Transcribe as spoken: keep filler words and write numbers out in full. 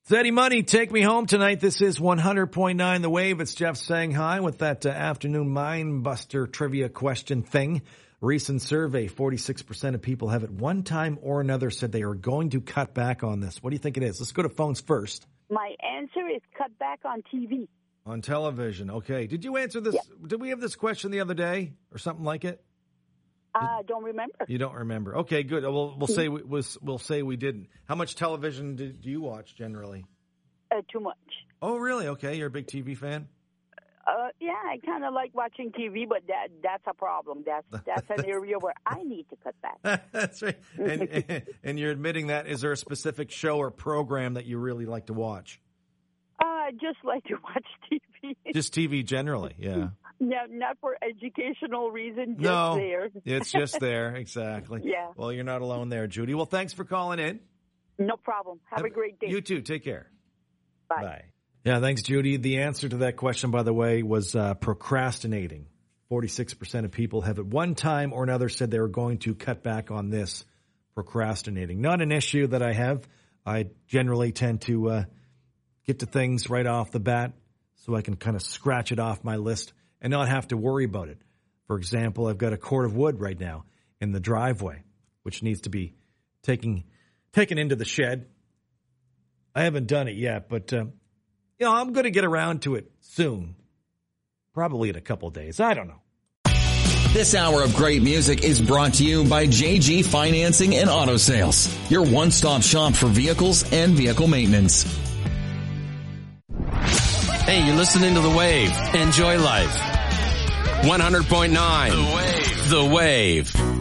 Eddie Money, take me home tonight. This is one hundred point nine The Wave. It's Jeff saying hi with that uh, afternoon mind buster trivia question thing. Recent survey, forty-six percent of people have at one time or another said they are going to cut back on this. What do you think it is? Let's go to phones first. My answer is cut back on T V. On television. Okay. Did you answer this? Yeah. Did we have this question the other day or something like it? I uh, don't remember. You don't remember. Okay, good. We'll, we'll say we, we'll, we'll say we didn't. How much television do, do you watch generally? Uh, too much. Oh, really? Okay. You're a big T V fan? Uh, yeah, I kind of like watching T V, but that that's a problem. That's that's an area where I need to cut back. That's right. And, and you're admitting that. Is there a specific show or program that you really like to watch? I uh, just like to watch T V. Just T V generally, yeah. No, not for educational reasons, just no, there. It's just there, exactly. Yeah. Well, you're not alone there, Judy. Well, thanks for calling in. No problem. Have, Have a great day. You too. Take care. Bye. Bye. Yeah, thanks, Judy. The answer to that question, by the way, was uh, procrastinating. forty-six percent of people have at one time or another said they were going to cut back on this procrastinating. Not an issue that I have. I generally tend to uh, get to things right off the bat so I can kind of scratch it off my list and not have to worry about it. For example, I've got a cord of wood right now in the driveway, which needs to be taken, taken into the shed. I haven't done it yet, but uh, you know, I'm going to get around to it soon. Probably in a couple of days. I don't know. This hour of great music is brought to you by J G Financing and Auto Sales, your one-stop shop for vehicles and vehicle maintenance. Hey, you're listening to The Wave. Enjoy life. one hundred point nine The Wave. The Wave.